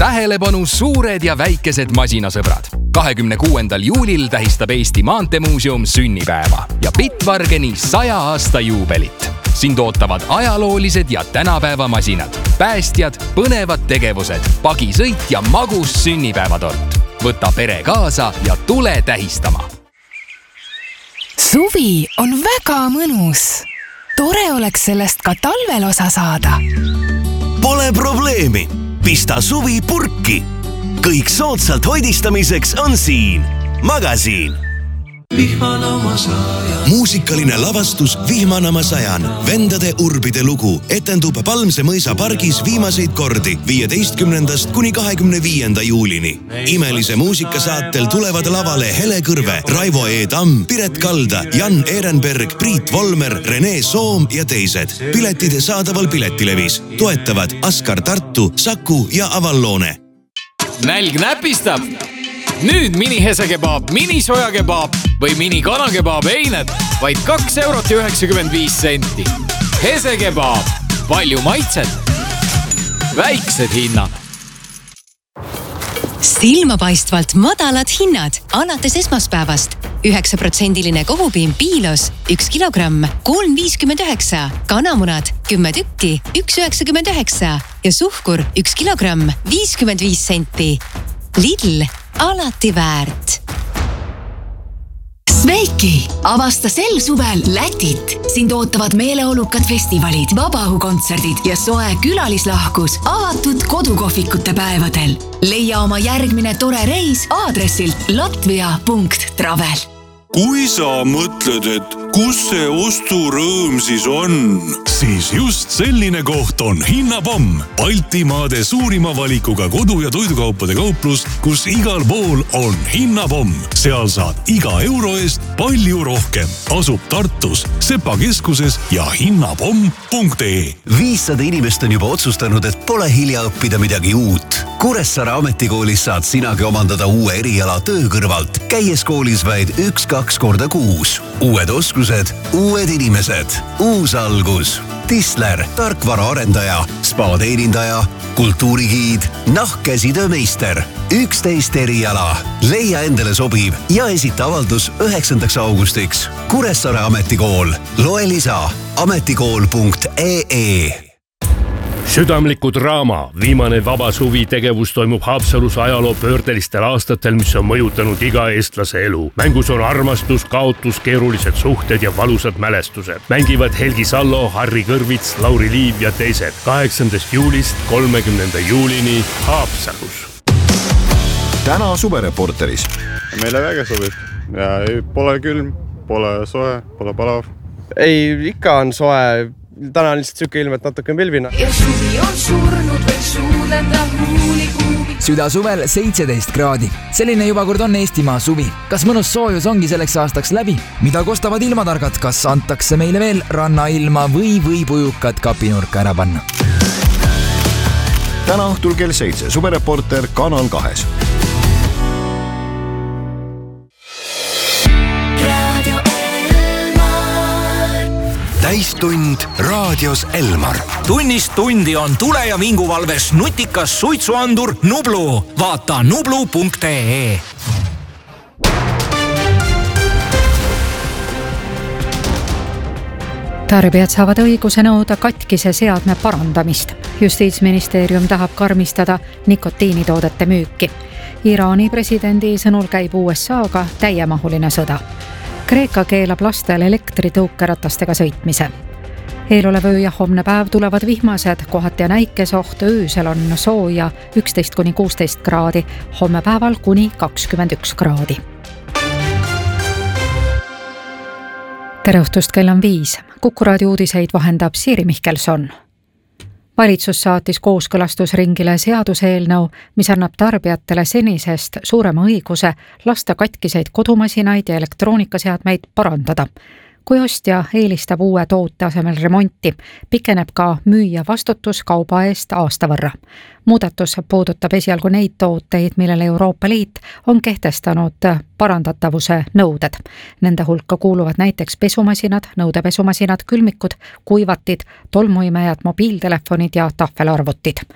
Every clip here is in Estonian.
Tähelepanu suured ja väikesed masinasõbrad. 26. juulil tähistab Eesti Maanteemuuseum sünnipäeva ja Bitvargeni 100 aasta juubelit. Sind ootavad ajaloolised ja tänapäeva masinad, päästjad, põnevad tegevused, pagisõit ja magus sünnipäevatort. Võta pere kaasa ja tule tähistama. Suvi on väga mõnus. Tore oleks sellest ka talvel osa saada. Pole probleemi. Pista suvi purki. Kõik soodsalt hoidistamiseks on siin. Magasiin. Muusikaline lavastus Vihmanama sajan. Vendade urbide lugu etendub Palmse mõisa pargis viimaseid kordi 15. kuni 25. juulini. Imelise muusikasaatel tulevad lavale Hele Kõrve, Raivo E. Tamm, Piret Kalda, Jan Ehrenberg, Priit Volmer, Rene Soom ja teised. Piletid saadaval Piletilevis. Toetavad Askar Tartu, Saku ja Avallone. Nälg näpistab! Nüüd mini-hesekebaab, mini-sojakebaab või mini-kanakebaab eined vaid 2,95 €. Hesekebaab, palju maitset, väiksed hinnad. Silmapaistvalt madalad hinnad alates esmaspäevast. 9% kohupiim Piilos 1 kilogramm 3,59, kanamunad 10 tükki 1,99 ja suhkur 1 kilogramm 55 senti. Lidl, alati väärt. Sveiki! Avasta sel suvel Lätit. Sind ootavad meeleolukad festivalid, vabaõhukontserdid ja soe külalislahkus avatud kodukohvikute päevadel. Leia oma järgmine tore reis aadressilt latvia.travel. Kui sa mõtled, et kus see osturõõm siis on? Siis just selline koht on Hinnapomm. Baltimaade suurima valikuga kodu- ja toidukaupade kauplus, kus igal pool on Hinnapomm. Seal saad iga euro eest palju rohkem. Asub Tartus, Sepa keskuses ja hinnapomm.ee. 500 inimest on juba otsustanud, et pole hilja õppida midagi uut. Kuressaare ametikoolis saad sinagi omandada uue eriala töö kõrvalt, käies koolis vaid 1-2 korda kuus. Uued oskused, uued inimesed, uus algus. Tisler, tarkvaraarendaja, spa-teenindaja, kultuurigiid, nahkkäsitöömeister. 11 eriala. Leia endale sobiv ja esita avaldus 9. augustiks. Kuressaare ametikool. Loe lisa ametikool.ee. Südamliku draama viimane vaba suvi tegevus toimub Haapsalus ajaloo pöördelistel aastatel, mis on mõjutanud iga eestlase elu. Mängus on armastus, kaotus, keerulised suhted ja valusad mälestused. Mängivad Helgi Sallo, Harri Kõrvits, Lauri Liiv ja teised. 8. juulist 30. juulini Haapsalus. Täna suvereporteris. Meile väga sobib. Ja pole külm, pole soe, pole palav. Ei, ikka on soe. Täna on lihtsalt süke ilm, et natuke pilvina. Ja suvi on surnud veel suulenda huulikuubi. Süda suvel 17 kraadi. Selline juba kord on Eestimaa suvi. Kas mõnus soojus ongi selleks aastaks läbi? Mida kostavad ilmatargad? Kas antakse meile veel rannailma või võib ujukad kapinurka ära panna? Täna õhtul kell 7. Suvereporter Kanal 2. Täistund raadios Elmar. Tunnist tundi on tule- ja vinguvalves nutikas suitsuandur Nublu. Vaata nublu.ee. Tarbijad saavad õiguse nõuda katkise seadme parandamist. Justiitsministeerium tahab karmistada nikotiinitoodete müüki. Iraani presidendi sõnul käib USA-ga täiemahuline sõda. Kreeka keelab lastel elektritõukeratastega sõitmise. Eelolev öö ja homne päev tulevad vihmased, kohati on äikesoht, öösel on sooja 11-16 kraadi, homme päeval kuni 21 kraadi. Tere õhtust, kell on 5. Kuku raadio uudiseid vahendab Siiri Mihkelson. Valitsus saatis kooskõlastusringile seaduseelnõu, mis annab tarbijatele senisest suurema õiguse lasta katkiseid kodumasinaid ja elektroonikaseadmeid parandada. Kui ostja eelistab uue toote asemel remonti, pikeneb ka müüja vastutus kauba eest aasta võrra. Muudatus puudutab esialgu neid tooteid, millele Euroopa Liit on kehtestanud parandatavuse nõuded. Nende hulka kuuluvad näiteks pesumasinad, nõudepesumasinad, külmikud, kuivatid, tolmuimejad, mobiiltelefonid ja tahvelarvutid.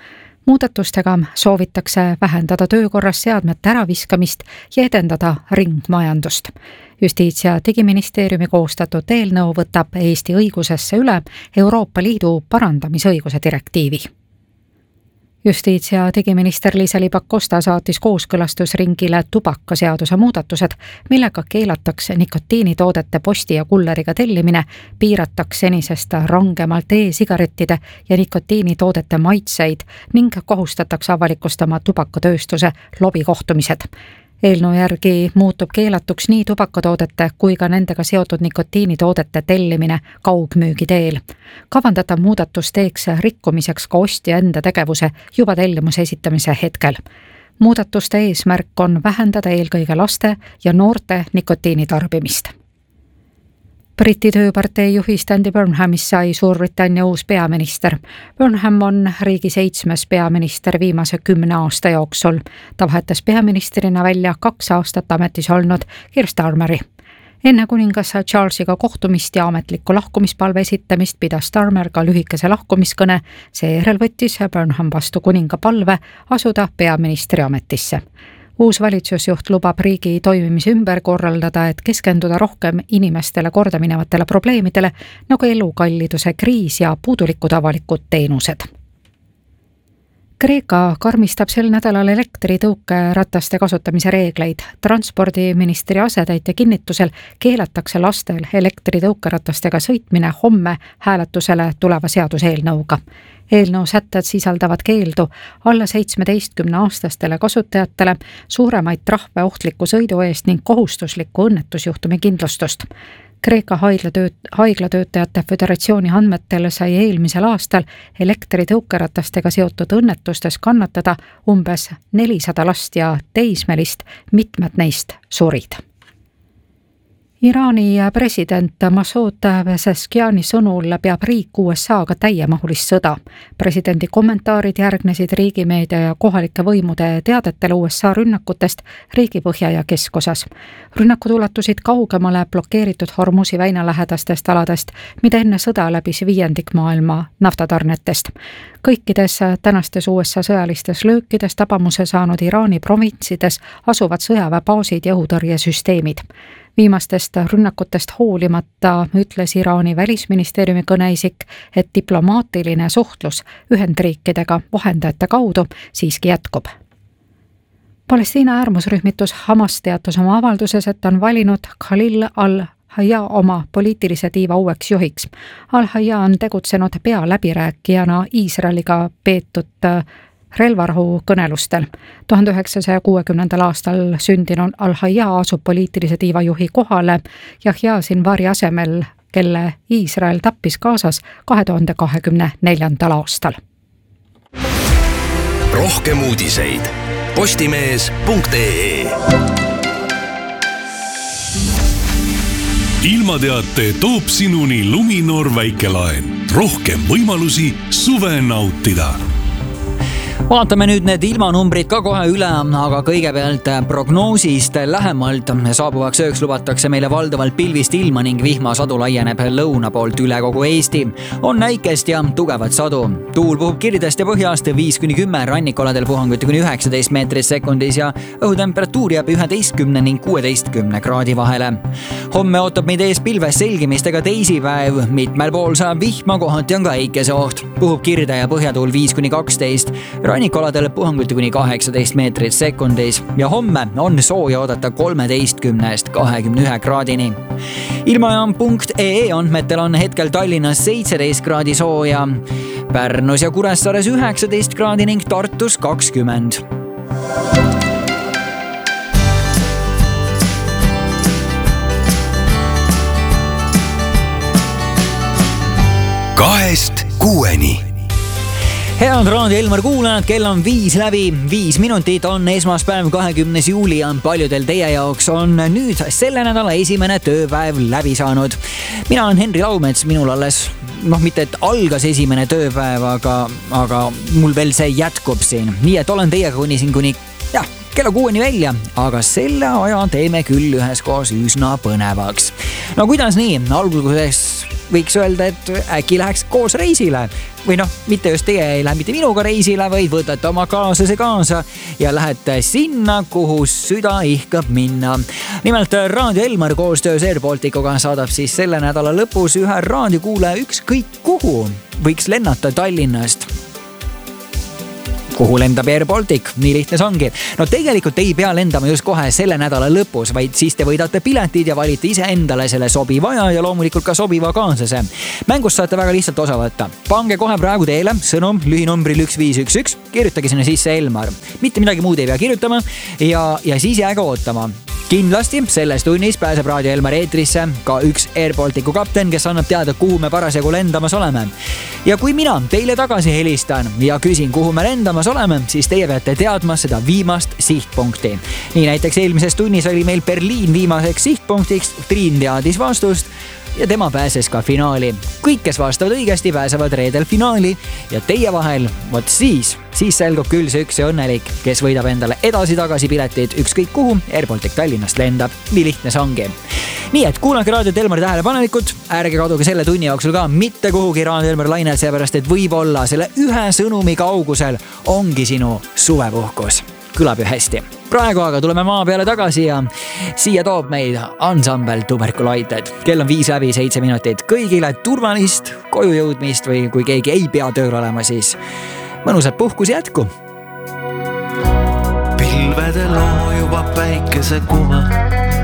Muudatustega soovitakse vähendada töökorras seadmete äraviskamist ja edendada ringmajandust. Justiits- ja digiministeeriumi koostatud eelnõu võtab Eesti õigusesse üle Euroopa Liidu parandamisõiguse direktiivi. Justiits- ja digiminister Liisa-Ly Pakosta saatis kooskõlastusringile tubakaseaduse muudatused, millega keelatakse nikotiinitoodete posti ja kulleriga tellimine, piiratakse senisest rangemalt e-sigarettide ja nikotiinitoodete maitseid ning kohustatakse avalikustama tubakatööstuse lobikohtumised. Eelnõu järgi muutub keelatuks nii tubakatoodete kui ka nendega seotud nikotiinitoodete tellimine kaugmüügi teel. Kavandatav muudatus teeks rikkumiseks ka ostja enda tegevuse juba tellimuse esitamise hetkel. Muudatuste eesmärk on vähendada eelkõige laste ja noorte nikotiinitarbimist. Briti tööpartei juhist Andy Burnhamist sai Suurbritannia uus peaminister. Burnham on riigi 7. peaminister viimase 10 aasta jooksul. Ta vahetas peaministrina välja 2 aastat ametis olnud Keir Starmeri. Enne kuningas Charlesiga kohtumist ja ametlikku lahkumispalve esitamist pidas Starmer ka lühikese lahkumiskõne, seejärel võttis Burnham vastu kuninga palve asuda peaministri ametisse. Uus valitsusjuht lubab riigi toimimise ümber korraldada, et keskenduda rohkem inimestele kordaminevatele probleemidele, nagu elukalliduse kriis ja puudulikud avalikud teenused. Kreeka karmistab sel nädalal elektritõukerataste kasutamise reegleid. Transpordiministri asetäitja kinnitusel keelatakse lastel elektritõukeratastega sõitmine homme hääletusele tuleva seaduseelnõuga. Eelnõu sätted sisaldavad keeldu alla 17-aastastele kasutajatele, suuremaid trahve ohtliku sõidu eest ning kohustuslikku õnnetusjuhtumi kindlustust. Kreeka haiglatöötajate föderatsiooni andmetel sai eelmisel aastal elektritõukeratastega seotud õnnetustes kannatada umbes 400 last ja teismelist, mitmed neist surid. Iraani president Masoud Pezeshkiani sõnul peab riik USA-ga täiemahulist sõda. Presidendi kommentaarid järgnesid riigimeedia ja kohalike võimude teadetele USA rünnakutest riigipõhja ja keskosas. Rünnakud ulatusid kaugemale blokeeritud Hormuzi väina lähedastest aladest, mida enne sõda läbis 5% maailma naftatarnetest. Kõikides tänastes USA sõjalistes löökides tabamuse saanud Iraani provintsides asuvad sõjaväebaasid ja õhutõrjesüsteemid. Viimastest rünnakutest hoolimata ütles Iraani välisministeeriumi kõneisik, et diplomaatiline suhtlus Ühendriikidega vahendajate kaudu siiski jätkub. Palestiina äärmusrühmitus Hamas teatas oma avalduses, et on valinud Khalil al-Hayya oma poliitilise tiiva uueks juhiks. Al-Hayya on tegutsenud pealäbirääkijana Iisraeliga peetud relvarahu kõnelustel. 1960. aastal sündinud Al-Hayya asub poliitilise tiiva juhi kohale Yahya Sinvari asemel, kelle Iisrael tappis Gazas 2024. aastal. Rohkem uudiseid postimees.ee. Ilmateate toob sinuni Luminor väikelaen. Rohkem võimalusi suve nautida. Vaatame nüüd need ilmanumbrid ka kohe üle, aga kõigepealt prognoosist lähemalt. Saabuvaks ööks lubatakse meile valdavalt pilvist ilma ning vihmasadu laieneb lõuna poolt üle kogu Eesti. On näikest ja tugevat sadu. Tuul puhub kirdest ja põhjast 5-10, rannikoladel puhanguti kuni 19 meetrit sekundis ja õhutemperatuur jääb 11 ning 16 kraadi vahele. Homme ootab meid ees pilves selgimistega teisipäev. Mitmel pool saab vihma, kohati on ka äikese oht. Puhub kirde ja põhjatuul 5-12. Rannikoladel puhanguti kuni 18 meetrit sekundis ja homme on sooja oodata 13-21 kraadini. Ilmajaam.ee andmetel on hetkel Tallinnas 17 kraadi sooja, Pärnus ja Kuressaares 19 kraadi ning Tartus 20. Kahest kuueni. Head Raadio Elmar kuulajad, kell on 5 läbi, 5 minutit on esmaspäev 20. juuli ja paljudel teie jaoks on nüüd selle nädala esimene tööpäev läbi saanud. Mina olen Henri Laumets, minul alles, mitte et algas esimene tööpäev, aga mul veel see jätkub siin. Nii et olen teiega kuni kella 6 välja, aga selle aja teeme küll üheskoos üsna põnevaks. No kuidas nii? Alguses võiks öelda, et äkki läheks koos reisile või mitte just teie ei lähe mitte minuga reisile, vaid võtate oma kaaslase kaasa ja lähete sinna, kuhu süda ihkab minna. Nimelt Raadio Elmar koostöös Airbalticuga saadab siis selle nädala lõpus ühe raadiokuulaja ükskõik kuhu võiks lennata Tallinnast. Kuhu lendab Air Baltic? Nii lihtne see ongi. No tegelikult ei pea lendama just kohe selle nädala lõpus, vaid siis te võidate piletid ja valite ise endale selle sobiva ja loomulikult ka sobiva kaaslase. Mängust saate väga lihtsalt osa võtta. Pange kohe praegu teele sõnum lühinumbril 1511, kirjutage sinna sisse Elmar. Mitte midagi muud ei pea kirjutama ja siis jääge ootama. Kindlasti selles tunnis pääseb Raadio Elmar eetrisse ka üks Air Balticu kapten, kes annab teada, kuhu me parasjagu lendamas oleme. Ja kui mina teile tagasi helistan ja küsin, kuhu me lendamas oleme, siis teie peate teadma seda viimast sihtpunkti. Nii näiteks eelmises tunnis oli meil Berliin viimaseks sihtpunktiks, Triin teadis vastust ja tema pääses ka finaali. Kõik, kes vastavad õigesti, pääsevad reedel finaali ja teie vahel, vot siis selgub küll see üks ja õnnelik, kes võidab endale edasi-tagasi piletid ükskõik kuhu Air Baltic Tallinnast lendab. Nii lihtne see ongi. Nii et kuulake Raadio Elmar tähelepanelikult, ärge kaduge selle tunni jooksul ka mitte kuhugi Raadio Elmar lainel, seepärast et võib-olla selle ühe sõnumi kaugusel ongi sinu suvepuhkus. Kõlab ju hästi. Praegu aga tuleme maa peale tagasi ja siia toob meid ansambel Tuberculited. Kell on 5:07 minutit. Kõigile turvalist koju jõudmist või kui keegi ei pea tööl olema, siis mõnusat puhkus jätku. Pilvedel loojuva päikese kuva